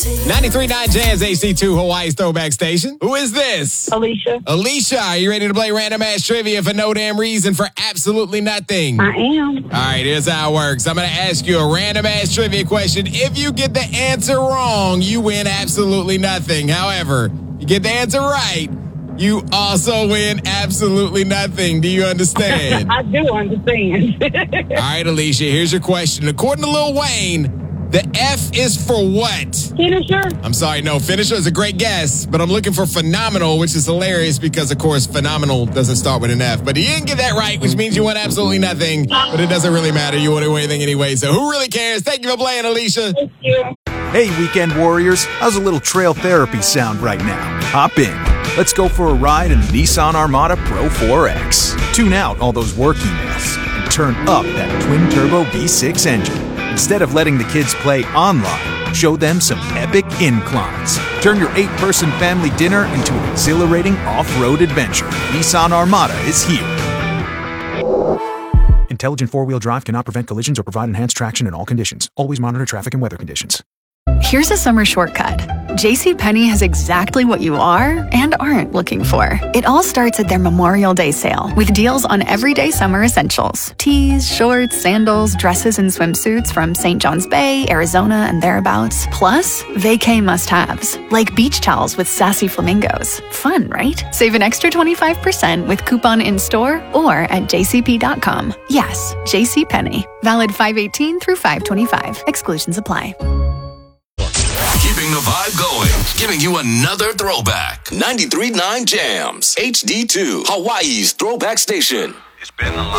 93.9 Jams HD2 Hawaii's Throwback Station. Who is this? Alicia. Alicia, are you ready to play random ass trivia for no damn reason for absolutely nothing? I am. All right, here's how it works. I'm going to ask you a random ass trivia question. If you get the answer wrong, you win absolutely nothing. However, you get the answer right, you also win absolutely nothing. Do you understand? I do understand. All right, Alicia, here's your question. According to Lil Wayne, the F is for what? Finisher? I'm sorry, no. Finisher is a great guess, but I'm looking for phenomenal, which is hilarious because, of course, phenomenal doesn't start with an F. But he didn't get that right, which means you won absolutely nothing. But it doesn't really matter. You won't win anything anyway, so who really cares? Thank you for playing, Alicia. Thank you. Hey, weekend warriors, how's a little trail therapy sound right now? Hop in. Let's go for a ride in the Nissan Armada Pro 4X. Tune out all those work emails and turn up that twin-turbo V6 engine. Instead of letting the kids play online, show them some epic inclines. Turn your 8-person family dinner into an exhilarating off-road adventure. Nissan Armada is here. Intelligent four-wheel drive cannot prevent collisions or provide enhanced traction in all conditions. Always monitor traffic and weather conditions. Here's a summer shortcut. JCPenney has exactly what you are and aren't looking for. It all starts at their Memorial Day sale with deals on everyday summer essentials. Tees, shorts, sandals, dresses, and swimsuits from St. John's Bay, Arizona, and thereabouts. Plus, vacay must-haves, like beach towels with sassy flamingos. Fun, right? Save an extra 25% with coupon in-store or at jcp.com. Yes, JCPenney. Valid 5/18 through 5/25. Exclusions apply. Keeping the vibe going, giving you another throwback. 93.9 Jams, HD2, Hawaii's Throwback Station. It's been a long